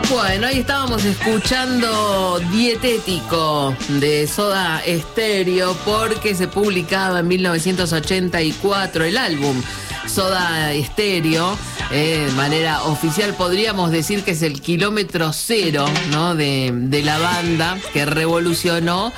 Bueno, ahí estábamos escuchando Dietético de Soda Stereo porque se publicaba en 1984 el álbum Soda Stereo, de manera oficial podríamos decir que es el kilómetro cero, ¿no? de la banda que revolucionó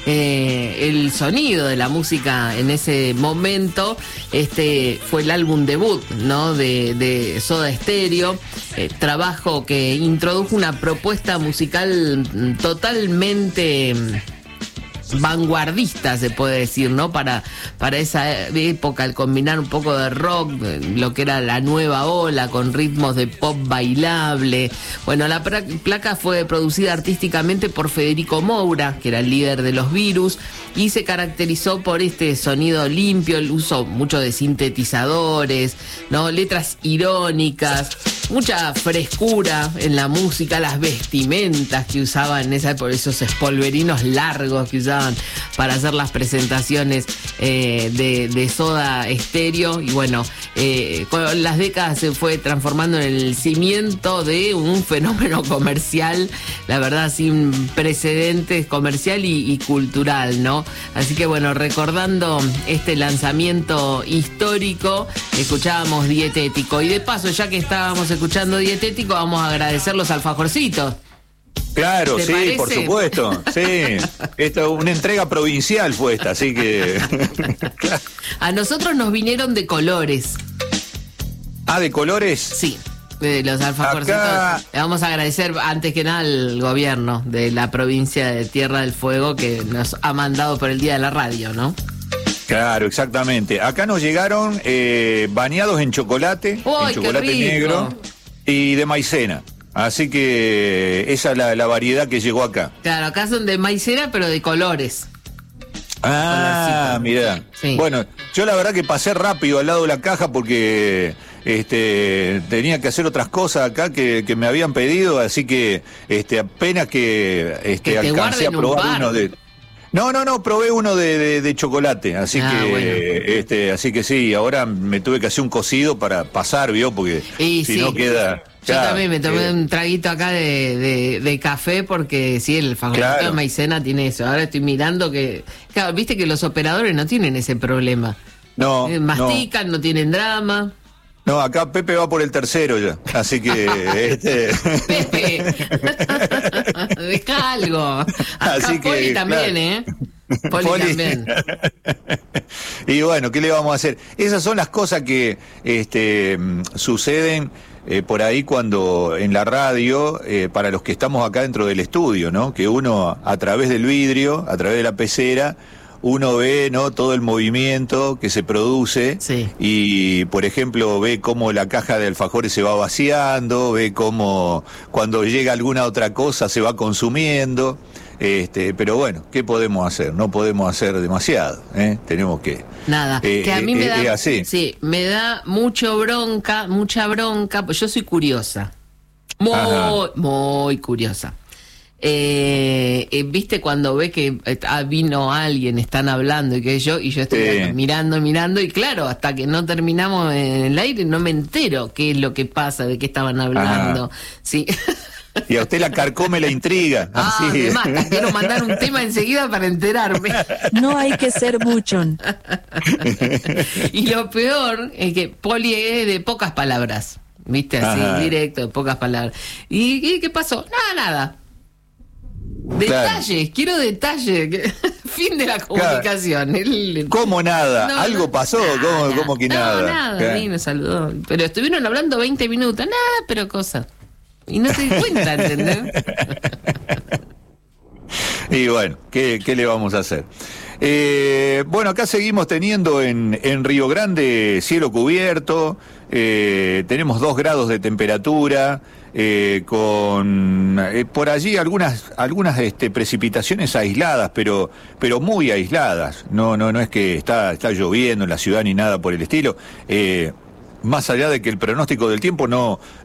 el sonido de la música en ese momento. Este fue el álbum debut, ¿no? de Soda Stereo, trabajo que introdujo una propuesta musical totalmente vanguardista, se puede decir, ¿no? Para esa época, al combinar un poco de rock, lo que era la nueva ola, con ritmos de pop bailable. Bueno, la placa fue producida artísticamente por Federico Moura, que era el líder de Los Virus, y se caracterizó por este sonido limpio, el uso mucho de sintetizadores, ¿no? Letras irónicas, mucha frescura en la música, las vestimentas que usaban en esa época, esos espolverinos largos que usaban para hacer las presentaciones de Soda Stereo. Y bueno, con las décadas se fue transformando en el cimiento de un fenómeno comercial, la verdad, sin precedentes, comercial y cultural, ¿no? Así que bueno, recordando este lanzamiento histórico, escuchábamos Dietético. Y de paso, ya que estábamos escuchando Dietético, vamos a agradecer los alfajorcitos. Claro, sí, parece? por supuesto, sí. Esto, una entrega provincial fue esta, así que... A nosotros nos vinieron de colores. Ah, ¿de colores? Sí, de los alfajorcitos. Acá... Le vamos a agradecer antes que nada al gobierno de la provincia de Tierra del Fuego que nos ha mandado por el Día de la Radio, ¿no? Claro, exactamente. Acá nos llegaron bañados en chocolate, ¡Uy, en chocolate qué rico! negro y de maicena. Así que esa es la variedad que llegó acá. Claro, acá son de maicena, pero de colores. Ah, mirá. Sí. Bueno, yo la verdad que pasé rápido al lado de la caja porque tenía que hacer otras cosas acá que me habían pedido, así que apenas que te alcancé a guarden un probar par. uno de... No, probé uno de chocolate, así que bueno. así que sí, ahora me tuve que hacer un cocido para pasar, ¿vio? Porque Y si sí. no queda... Yo también me tomé un traguito acá de café porque sí, el alfajorcito de maicena tiene eso. Ahora estoy mirando que... Claro, viste que los operadores no tienen ese problema. No, mastican, no tienen drama. No, acá Pepe va por el tercero ya, así que... Pepe, deja algo. Acá Así que, Poli también, claro. Poli también. Y bueno, ¿qué le vamos a hacer? Esas son las cosas que suceden por ahí cuando en la radio, para los que estamos acá dentro del estudio, ¿no? Que uno a través del vidrio, a través de la pecera, uno ve, ¿no?, todo el movimiento que se produce. Sí. Y, por ejemplo, ve cómo la caja de alfajores se va vaciando, ve cómo cuando llega alguna otra cosa se va consumiendo. Pero bueno, ¿qué podemos hacer? No podemos hacer demasiado, tenemos que... Nada, que a mí me da... así. Sí, me da mucha bronca, pues yo soy curiosa. Muy curiosa. Viste cuando ve que vino alguien, están hablando y yo estoy mirando y claro, hasta que no terminamos en el aire no me entero qué es lo que pasa, de qué estaban hablando. Sí. Y a usted la carcome la intriga. Me mata, quiero mandar un tema enseguida para enterarme. No hay que ser buchón. Y lo peor es que Poli es de pocas palabras, viste, así, directo, de pocas palabras. ¿Y qué pasó? Nada. Detalles, claro. Quiero detalles. Fin de la comunicación. Claro. ¿Cómo nada? No, ¿Algo pasó? ¿Cómo que nada? Nada, claro. Ni me saludó. Pero estuvieron hablando 20 minutos. Nada, pero cosas. Y no te di cuenta, ¿entendés? Y bueno, ¿qué le vamos a hacer? Bueno, acá seguimos teniendo en Río Grande cielo cubierto, tenemos 2 grados de temperatura, con por allí algunas precipitaciones aisladas, pero muy aisladas. No es que está lloviendo en la ciudad ni nada por el estilo. Más allá de que el pronóstico del tiempo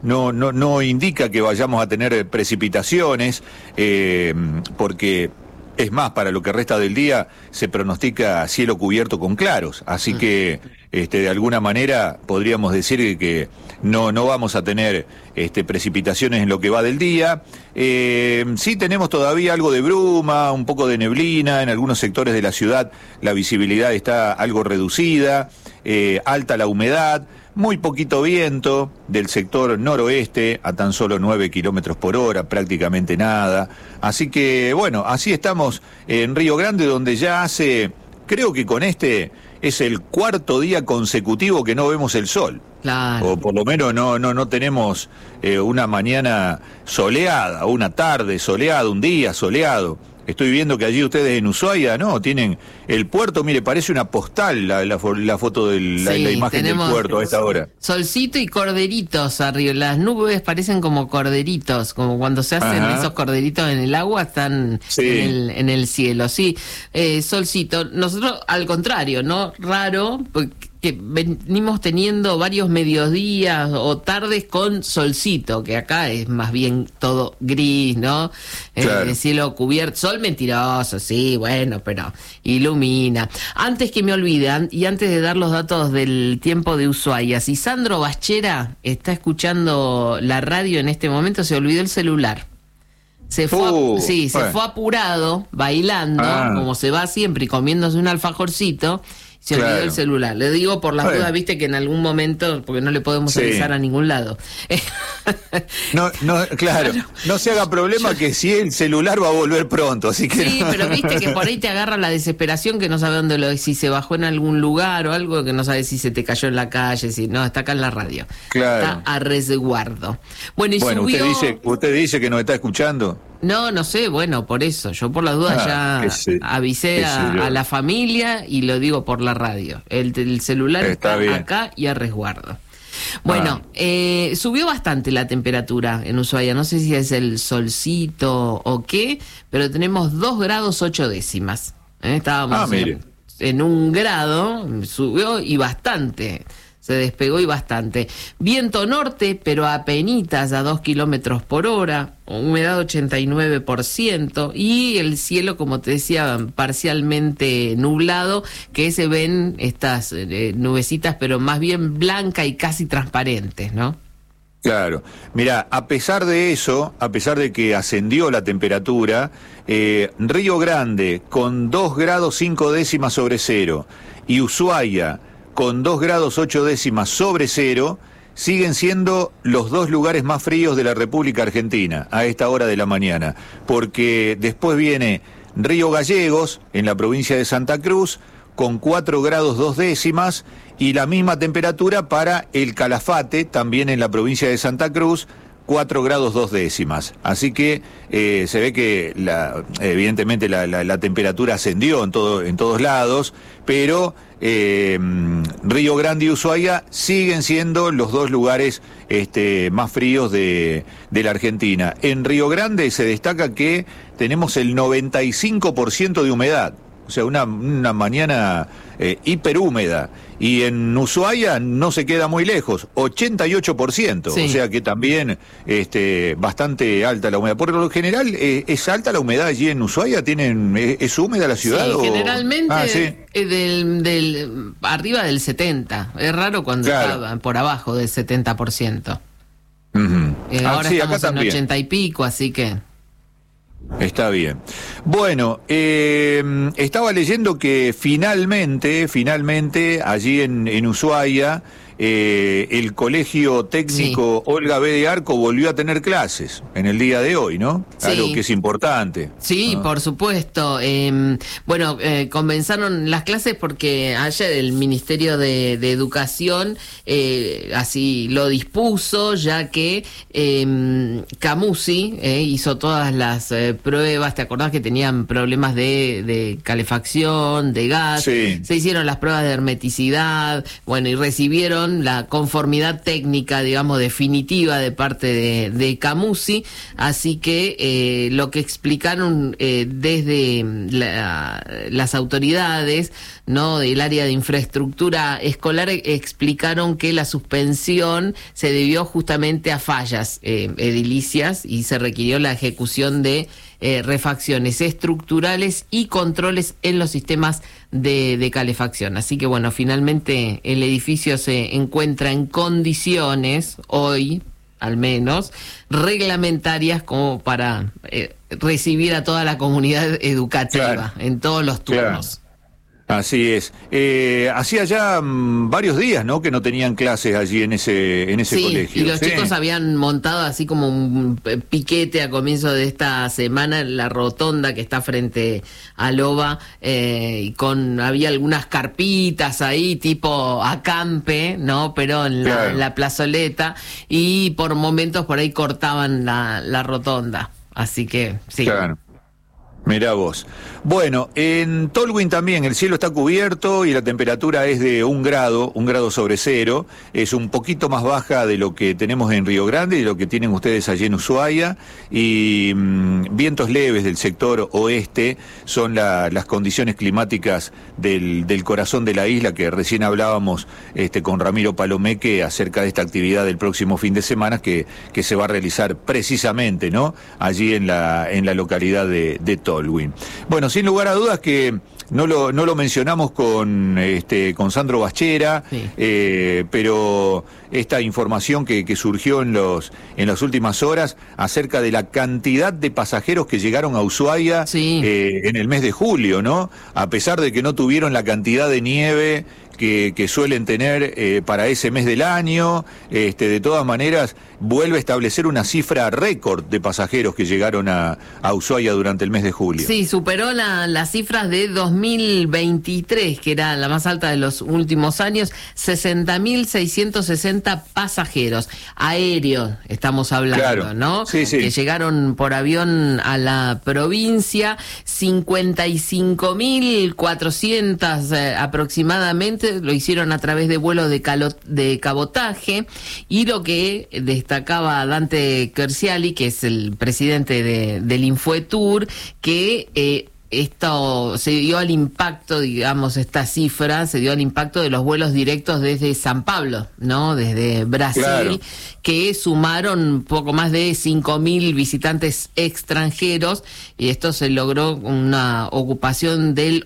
no indica que vayamos a tener precipitaciones, porque Es más, para lo que resta del día se pronostica cielo cubierto con claros, así que de alguna manera podríamos decir que no vamos a tener precipitaciones en lo que va del día. Sí tenemos todavía algo de bruma, un poco de neblina, en algunos sectores de la ciudad la visibilidad está algo reducida, alta la humedad. Muy poquito viento del sector noroeste a tan solo 9 kilómetros por hora, prácticamente nada. Así que, bueno, así estamos en Río Grande, donde ya creo que con es el cuarto día consecutivo que no vemos el sol. Claro. O por lo menos no tenemos una mañana soleada, una tarde soleada, un día soleado. Estoy viendo que allí ustedes en Ushuaia, ¿no? Tienen el puerto, mire, parece una postal la foto de la imagen del puerto a esta hora. Solcito y corderitos arriba. Las nubes parecen como corderitos, como cuando se hacen esos corderitos en el agua, están en el cielo. Sí, solcito. Nosotros, al contrario, ¿no? Raro, que venimos teniendo varios mediodías o tardes con solcito, que acá es más bien todo gris, ¿no? Claro. El cielo cubierto, sol mentiroso, sí, bueno, pero ilumina. Antes que me olvidan, y antes de dar los datos del tiempo de Ushuaia, si Sandro Bachera está escuchando la radio en este momento, se olvidó el celular. Se fue, se fue apurado, bailando, como se va siempre, y comiéndose un alfajorcito. Se olvidó el celular. Le digo por las dudas, viste que en algún momento, porque no le podemos avisar a ningún lado. Claro, no se haga problema que si el celular va a volver pronto, así que... Sí, pero viste que por ahí te agarra la desesperación, que no sabe dónde si se bajó en algún lugar o algo, que no sabe si se te cayó en la calle, si no, está acá en la radio. Claro. Está a resguardo. Bueno, subió... ¿Usted dice que nos está escuchando? No sé, bueno, por eso. Yo por las dudas ya avisé a la familia y lo digo por la radio. El celular está acá y a resguardo. Bueno, subió bastante la temperatura en Ushuaia. No sé si es el solcito o qué, pero tenemos 2 grados 8 décimas. Estábamos en 1 grado, subió y bastante. Se despegó y bastante. Viento norte, pero apenitas a 2 kilómetros por hora, humedad 89%, y el cielo, como te decía, parcialmente nublado, que se ven estas nubecitas, pero más bien blancas y casi transparentes, ¿no? Claro. Mira, a pesar de eso, a pesar de que ascendió la temperatura, Río Grande con 2 grados 5 décimas sobre cero y Ushuaia con 2 grados 8 décimas sobre cero, siguen siendo los 2 lugares más fríos de la República Argentina a esta hora de la mañana, porque después viene Río Gallegos, en la provincia de Santa Cruz, con 4 grados 2 décimas, y la misma temperatura para el Calafate, también en la provincia de Santa Cruz, 4 grados 2 décimas. Así que se ve que evidentemente la temperatura ascendió en todos lados, pero Río Grande y Ushuaia siguen siendo los 2 lugares más fríos de la Argentina. En Río Grande se destaca que tenemos el 95% de humedad. O sea, una mañana hiperhúmeda. Y en Ushuaia no se queda muy lejos, 88%. Sí. O sea que también bastante alta la humedad. Por lo general, ¿es alta la humedad allí en Ushuaia? ¿Es húmeda la ciudad? Sí, generalmente arriba del 70%. Es raro cuando está por abajo del 70%. Ahora estamos en 80 y pico, así que... Está bien. Bueno, estaba leyendo que finalmente, allí en Ushuaia, el Colegio Técnico Olga B. de Arco volvió a tener clases en el día de hoy, ¿no? Sí. Algo que es importante. Sí, por supuesto. Comenzaron las clases porque ayer el Ministerio de Educación así lo dispuso, ya que Camusi hizo todas las pruebas. ¿Te acordás que tenían problemas de calefacción, de gas? Sí. Se hicieron las pruebas de hermeticidad, bueno, y recibieron la conformidad técnica, digamos, definitiva de parte de Camusi, así que lo que explicaron desde las autoridades ¿no?, del área de infraestructura escolar explicaron que la suspensión se debió justamente a fallas edilicias y se requirió la ejecución de refacciones estructurales y controles en los sistemas de calefacción. Así que bueno, finalmente el edificio se encuentra en condiciones hoy, al menos, reglamentarias como para recibir a toda la comunidad educativa en todos los turnos. Así es. Hacía ya varios días, ¿no?, que no tenían clases allí en ese colegio. Y los chicos habían montado así como un piquete a comienzo de esta semana en la rotonda que está frente a Loba, y había algunas carpitas ahí tipo acampe, ¿no?, pero en la plazoleta, y por momentos por ahí cortaban la rotonda. Así que sí. Claro. Mirá vos. Bueno, en Tolwyn también el cielo está cubierto y la temperatura es de 1 grado sobre cero. Es un poquito más baja de lo que tenemos en Río Grande y de lo que tienen ustedes allí en Ushuaia. Y vientos leves del sector oeste son las condiciones climáticas del corazón de la isla, que recién hablábamos con Ramiro Palomeque acerca de esta actividad del próximo fin de semana que se va a realizar precisamente, ¿no?, allí en la localidad de Tolwyn. Bueno, sin lugar a dudas que no lo mencionamos con Sandro Bachera, sí. Pero esta información que surgió en las últimas horas acerca de la cantidad de pasajeros que llegaron a Ushuaia, sí, en el mes de julio, ¿no? A pesar de que no tuvieron la cantidad de nieve que suelen tener para ese mes del año, de todas maneras vuelve a establecer una cifra récord de pasajeros que llegaron a Ushuaia durante el mes de julio. Sí, superó las cifras de 2023, que era la más alta de los últimos años, 60.660 pasajeros aéreos, estamos hablando, claro, ¿no? Sí, sí. Que llegaron por avión a la provincia, 55.400 aproximadamente, lo hicieron a través de vuelos de cabotaje, y lo que destacaba Dante Kerciali, que es el presidente del Infoetour, que esto se dio al impacto, digamos, esta cifra se dio al impacto de los vuelos directos desde San Pablo, ¿no?, desde Brasil, claro, que sumaron poco más de 5.000 visitantes extranjeros, y esto se logró una ocupación del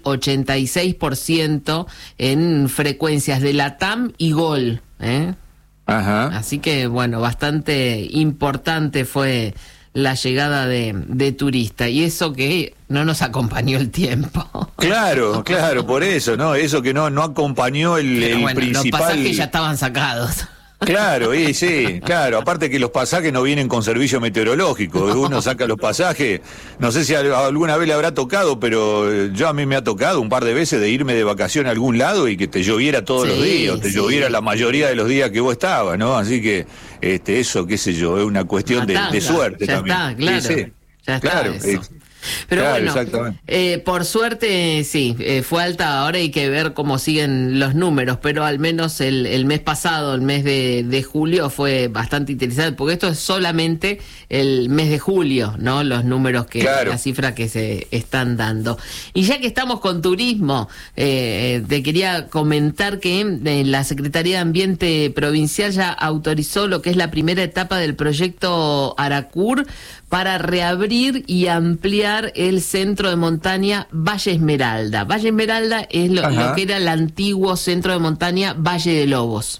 86% en frecuencias de LATAM y GOL, Ajá. Así que, bueno, bastante importante fue la llegada de turista, y eso que no nos acompañó el tiempo. Claro, por eso, ¿no? Eso que no acompañó el principal. Los pasajes ya estaban sacados. Claro, sí, claro. Aparte que los pasajes no vienen con servicio meteorológico. Uno saca los pasajes, no sé si alguna vez le habrá tocado, pero a mí me ha tocado un par de veces de irme de vacación a algún lado y que te lloviera todos los días, te lloviera la mayoría de los días que vos estabas, ¿no? Así que eso, qué sé yo, es una cuestión de suerte ya también. Está, claro, sí. Ya está, claro, eso. Pero claro, bueno, por suerte sí, fue alta. Ahora hay que ver cómo siguen los números, pero al menos el mes pasado, el mes de julio, fue bastante interesante, porque esto es solamente el mes de julio, ¿no? Los números la cifra que se están dando. Y ya que estamos con turismo, te quería comentar que la Secretaría de Ambiente Provincial ya autorizó lo que es la primera etapa del proyecto Aracur para reabrir y ampliar el centro de montaña Valle Esmeralda. Valle Esmeralda es lo que era el antiguo centro de montaña Valle de Lobos.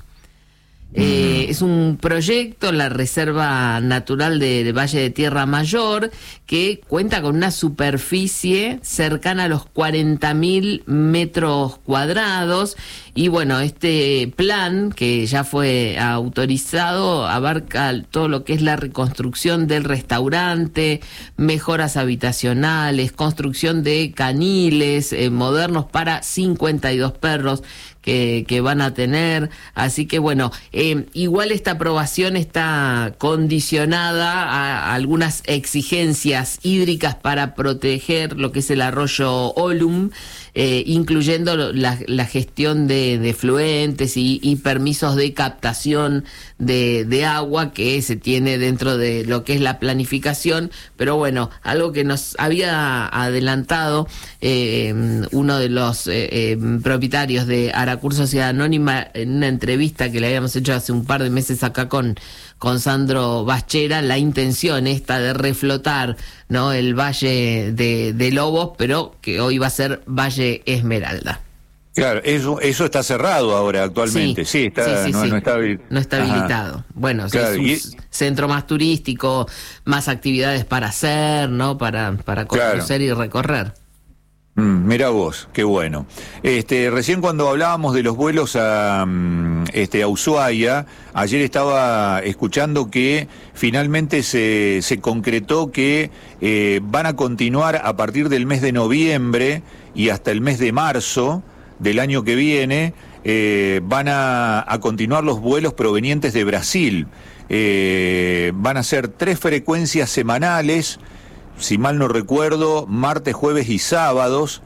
Es un proyecto, la Reserva Natural de Valle de Tierra Mayor, que cuenta con una superficie cercana a los 40.000 metros cuadrados. Y bueno, este plan, que ya fue autorizado, abarca todo lo que es la reconstrucción del restaurante, mejoras habitacionales, construcción de caniles modernos para 52 perros que van a tener. Así que bueno, igual esta aprobación está condicionada a algunas exigencias hídricas para proteger lo que es el arroyo Olum, incluyendo la gestión de fluentes y permisos de captación de agua que se tiene dentro de lo que es la planificación. Pero bueno, algo que nos había adelantado uno de los propietarios de Aracur Sociedad Anónima en una entrevista que le habíamos hecho hace un par de meses acá con Sandro Baschera, la intención esta de reflotar, ¿no?, el Valle de Lobos, pero que hoy va a ser Valle Esmeralda. Claro, eso está cerrado ahora actualmente. Sí, está, no está habilitado. Bueno, claro, es un centro más turístico, más actividades para hacer, ¿no? Para conocer, claro, y recorrer. Mirá vos, qué bueno. Recién cuando hablábamos de los vuelos a Ushuaia, ayer estaba escuchando que finalmente se concretó que van a continuar a partir del mes de noviembre y hasta el mes de marzo del año que viene, van a continuar los vuelos provenientes de Brasil. Van a ser 3 frecuencias semanales, si mal no recuerdo, martes, jueves y sábados,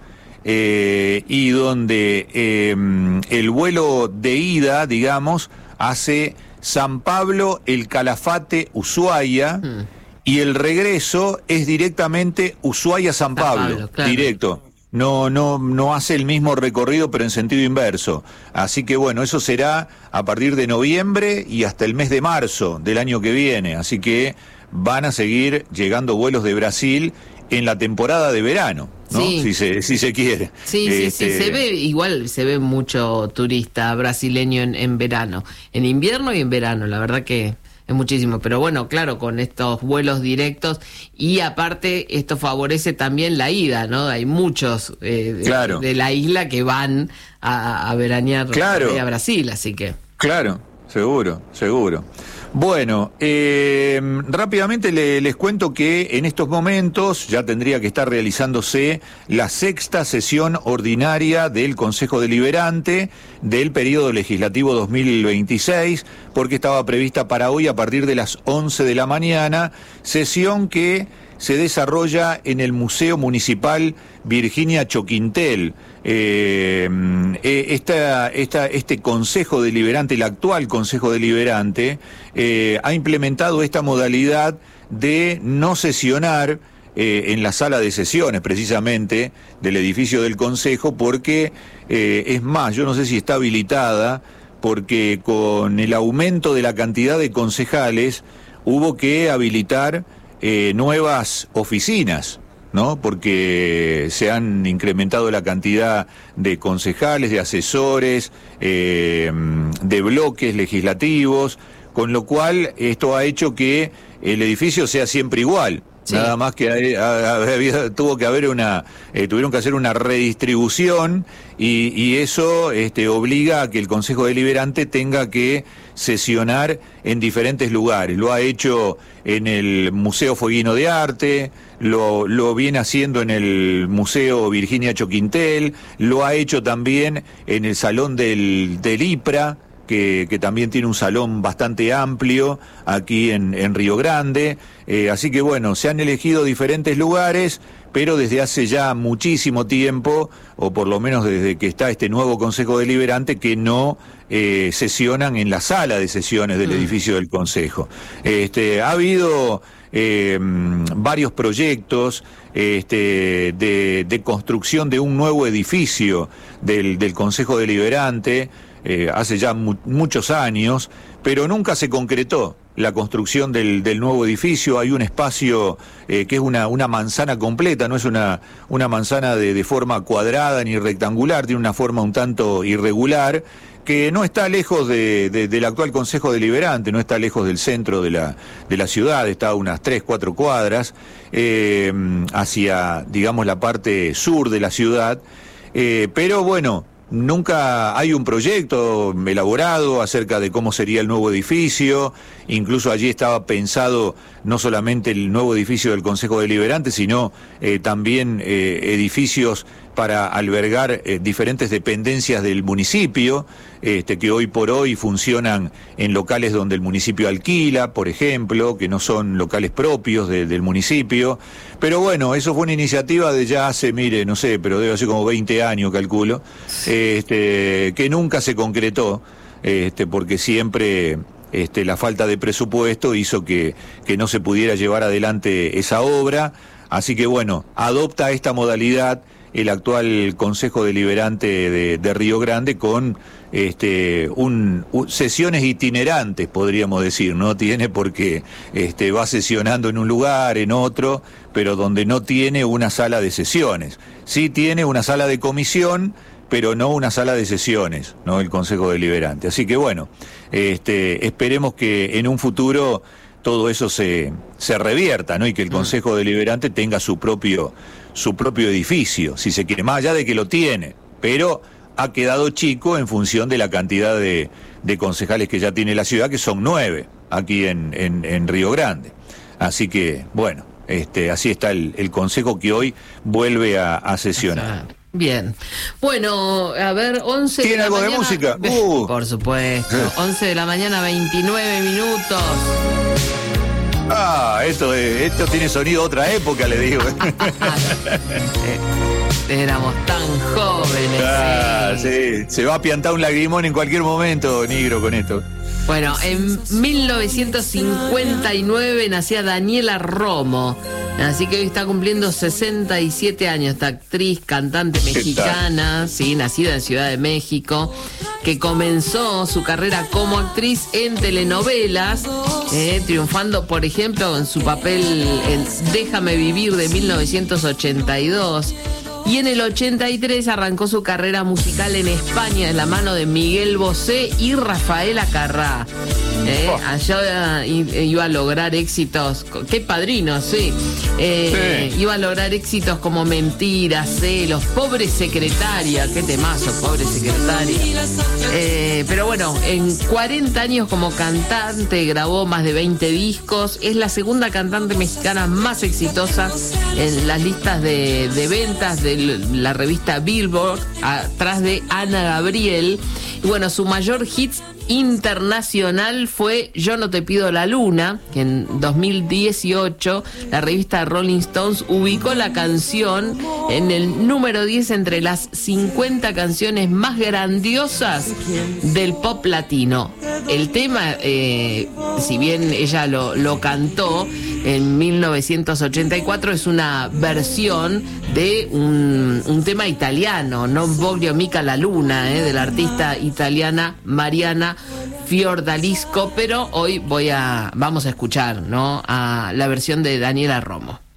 y donde el vuelo de ida, digamos, hace San Pablo, El Calafate, Ushuaia, y el regreso es directamente Ushuaia-San Pablo, claro, directo. No hace el mismo recorrido, pero en sentido inverso. Así que bueno, eso será a partir de noviembre y hasta el mes de marzo del año que viene. Así que van a seguir llegando vuelos de Brasil en la temporada de verano, ¿no? Sí. Si se quiere. Sí, se ve mucho turista brasileño en verano, en invierno y en verano, la verdad que es muchísimo, pero bueno, claro, con estos vuelos directos, y aparte esto favorece también la ida, ¿no? Hay muchos claro, de la isla que van a veranear, claro, a Brasil, así que... Claro, seguro. Bueno, rápidamente les cuento que en estos momentos ya tendría que estar realizándose la 6ª sesión ordinaria del Consejo Deliberante del periodo legislativo 2026, porque estaba prevista para hoy a partir de las 11 de la mañana, sesión que se desarrolla en el Museo Municipal Virginia Choquintel. Este Consejo Deliberante, el actual Consejo Deliberante, ha implementado esta modalidad de no sesionar en la sala de sesiones, precisamente, del edificio del Consejo, porque, es más, yo no sé si está habilitada, porque con el aumento de la cantidad de concejales hubo que habilitar nuevas oficinas, ¿no? Porque se han incrementado la cantidad de concejales, de asesores, de bloques legislativos, con lo cual esto ha hecho que el edificio sea siempre igual. Sí. Nada más que tuvieron que hacer una redistribución y eso obliga a que el Consejo Deliberante tenga que sesionar en diferentes lugares. Lo ha hecho en el Museo Fueguino de Arte, lo viene haciendo en el Museo Virginia Choquintel, lo ha hecho también en el Salón del IPRA, que también tiene un salón bastante amplio aquí en Río Grande. Así que bueno, se han elegido diferentes lugares, pero desde hace ya muchísimo tiempo, o por lo menos desde que está este nuevo Consejo Deliberante, que no sesionan en la sala de sesiones del edificio del Consejo. Ha habido varios proyectos de construcción de un nuevo edificio del Consejo Deliberante, hace ya muchos años, pero nunca se concretó la construcción del nuevo edificio. Hay un espacio que es una manzana completa, no es una manzana de forma cuadrada ni rectangular, tiene una forma un tanto irregular, que no está lejos del actual Consejo Deliberante, no está lejos del centro de la ciudad, está a unas 3-4 cuadras hacia, digamos, la parte sur de la ciudad, pero bueno, nunca hay un proyecto elaborado acerca de cómo sería el nuevo edificio. Incluso allí estaba pensado no solamente el nuevo edificio del Consejo Deliberante, sino también edificios para albergar diferentes dependencias del municipio, que hoy por hoy funcionan en locales donde el municipio alquila, por ejemplo, que no son locales propios del municipio. Pero bueno, eso fue una iniciativa de ya hace, mire, no sé, pero debe hacer como 20 años, calculo, que nunca se concretó, porque siempre la falta de presupuesto hizo que no se pudiera llevar adelante esa obra. Así que bueno, adopta esta modalidad el actual Consejo Deliberante de Río Grande con sesiones itinerantes, podríamos decir, ¿no? Tiene porque va sesionando en un lugar, en otro, pero donde no tiene una sala de sesiones. Sí tiene una sala de comisión, pero no una sala de sesiones, ¿no? El Consejo Deliberante. Así que bueno, esperemos que en un futuro todo eso se revierta, ¿no? Y que el Consejo Deliberante tenga su propio edificio, si se quiere, más allá de que lo tiene, pero ha quedado chico en función de la cantidad de concejales que ya tiene la ciudad, que son 9 aquí en Río Grande. Así que, bueno, así está el consejo que hoy vuelve a sesionar. Bien. Bueno, a ver, 11 ¿Tiene de la algo mañana, de música? Por supuesto. 11 de la mañana, 29 minutos. Esto tiene sonido de otra época, le digo. Éramos tan jóvenes. Sí, se va a piantar un lagrimón en cualquier momento, Nigro, con esto. Bueno, en 1959 nacía Daniela Romo, así que hoy está cumpliendo 67 años, esta actriz, cantante mexicana, sí, nacida en Ciudad de México, que comenzó su carrera como actriz en telenovelas, triunfando, por ejemplo, en su papel en Déjame Vivir de 1982. Y en el 83 arrancó su carrera musical en España de la mano de Miguel Bosé y Rafaela Carrá. Allá iba a lograr éxitos, qué padrino, sí. Iba a lograr éxitos como Mentiras, Celos, Pobre Secretaria, qué temazo, Pobre Secretaria. Pero bueno, en 40 años como cantante grabó más de 20 discos. Es la segunda cantante mexicana más exitosa en las listas de ventas de la revista Billboard, atrás de Ana Gabriel. Y bueno, su mayor hit internacional fue Yo no te pido la luna, que en 2018 la revista Rolling Stones ubicó la canción en el número 10 entre las 50 canciones más grandiosas del pop latino. El tema, si bien ella lo cantó en 1984, es una versión de un tema italiano, Non voglio mica la luna, de la artista italiana Mariana Fiordalisco, pero hoy vamos a escuchar, ¿no?, a la versión de Daniela Romo.